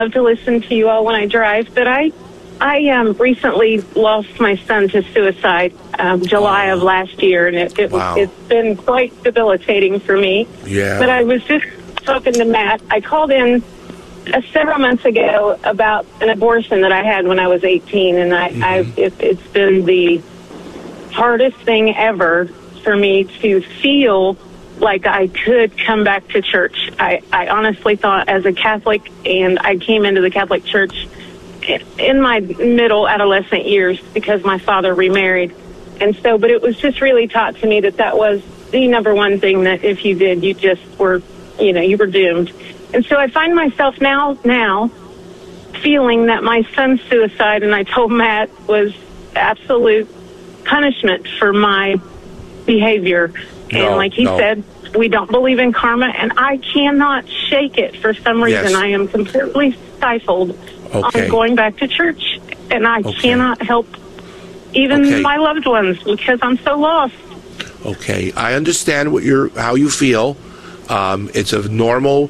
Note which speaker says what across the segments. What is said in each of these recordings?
Speaker 1: love to listen to you all when I drive, but I recently lost my son to suicide July of last year, and it's been quite debilitating for me.
Speaker 2: Yeah.
Speaker 1: But I was just talking to Matt. I called in several months ago about an abortion that I had when I was 18, and it's been the hardest thing ever for me to feel like I could come back to church. I honestly thought, as a Catholic, and I came into the Catholic Church in my middle adolescent years because my father remarried. And so, but it was just really taught to me that was the number one thing, that if you did, you just were, you were doomed. And so I find myself now feeling that my son's suicide, and I told Matt, was absolute punishment for my behavior. And like he said, we don't believe in karma, and I cannot shake it for some reason.
Speaker 2: Yes.
Speaker 1: I am completely stifled on going back to church, and I cannot help even my loved ones because I'm so lost.
Speaker 2: Okay, I understand how you feel. It's a normal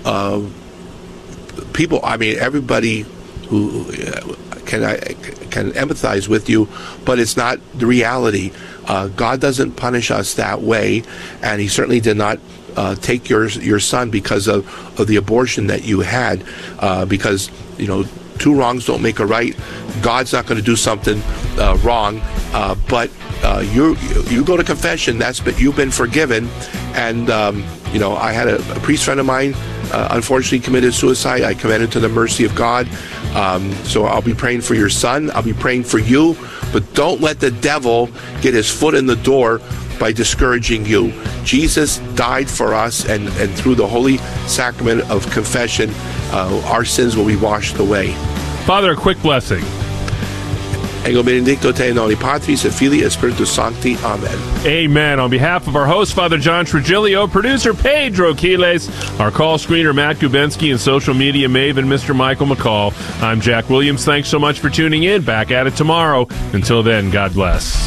Speaker 2: people. I mean, everybody who can empathize with you, but it's not the reality. God doesn't punish us that way, and He certainly did not take your son because of the abortion that you had. Because two wrongs don't make a right. God's not going to do something wrong, but you go to confession. You've been forgiven, and I had a priest friend of mine unfortunately committed suicide. I commended to the mercy of God. So I'll be praying for your son. I'll be praying for you, but don't let the devil get his foot in the door by discouraging you. Jesus died for us, and through the holy sacrament of confession, our sins will be washed away.
Speaker 3: Father, a quick blessing.
Speaker 2: Ego benedicto te in nomine Patris et Filii et Spiritus Sancti. Amen.
Speaker 3: Amen. On behalf of our host, Father John Trigilio, producer Pedro Quiles, our call screener Matt Gubensky, and social media maven Mr. Michael McCall, I'm Jack Williams. Thanks so much for tuning in. Back at it tomorrow. Until then, God bless.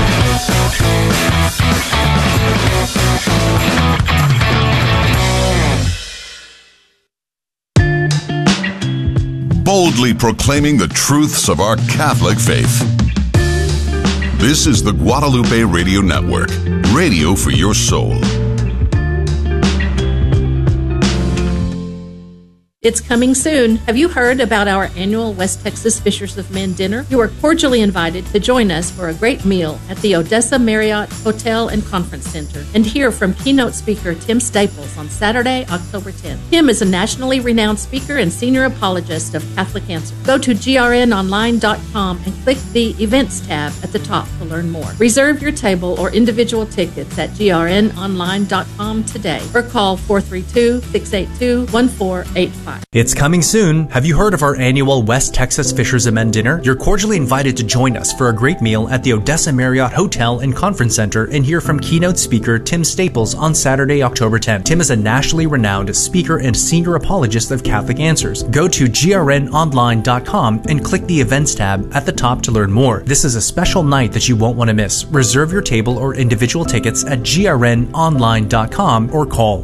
Speaker 4: Boldly proclaiming the truths of our Catholic faith. This is the Guadalupe Radio Network, radio for your soul.
Speaker 5: It's coming soon. Have you heard about our annual West Texas Fishers of Men dinner? You are cordially invited to join us for a great meal at the Odessa Marriott Hotel and Conference Center and hear from keynote speaker Tim Staples on Saturday, October 10th. Tim is a nationally renowned speaker and senior apologist of Catholic Answers. Go to grnonline.com and click the Events tab at the top to learn more. Reserve your table or individual tickets at grnonline.com today or call 432-682-1485.
Speaker 6: It's coming soon. Have you heard of our annual West Texas Fishers of Men dinner? You're cordially invited to join us for a great meal at the Odessa Marriott Hotel and Conference Center and hear from keynote speaker Tim Staples on Saturday, October 10th. Tim is a nationally renowned speaker and senior apologist of Catholic Answers. Go to grnonline.com and click the Events tab at the top to learn more. This is a special night that you won't want to miss. Reserve your table or individual tickets at grnonline.com or call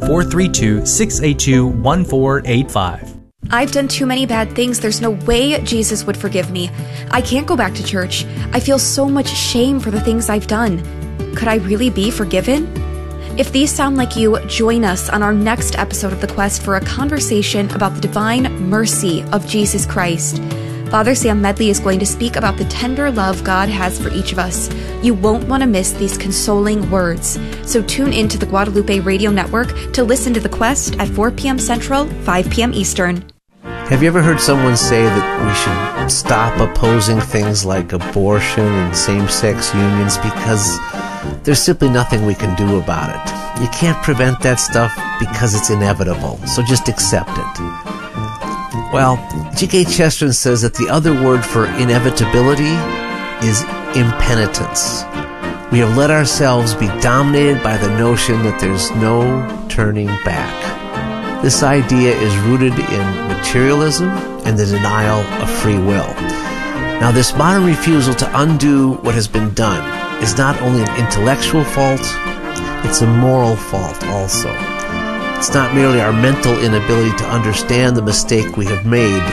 Speaker 6: 432-682-1485.
Speaker 7: I've done too many bad things. There's no way Jesus would forgive me. I can't go back to church. I feel so much shame for the things I've done. Could I really be forgiven? If these sound like you, join us on our next episode of The Quest for a conversation about the divine mercy of Jesus Christ. Father Sam Medley is going to speak about the tender love God has for each of us. You won't want to miss these consoling words. So tune in to the Guadalupe Radio Network to listen to The Quest at 4 p.m. Central, 5 p.m. Eastern.
Speaker 8: Have you ever heard someone say that we should stop opposing things like abortion and same-sex unions because there's simply nothing we can do about it? You can't prevent that stuff because it's inevitable, so just accept it. Well, G.K. Chesterton says that the other word for inevitability is impenitence. We have let ourselves be dominated by the notion that there's no turning back. This idea is rooted in materialism and the denial of free will. Now, this modern refusal to undo what has been done is not only an intellectual fault, it's a moral fault also. It's not merely our mental inability to understand the mistake we have made,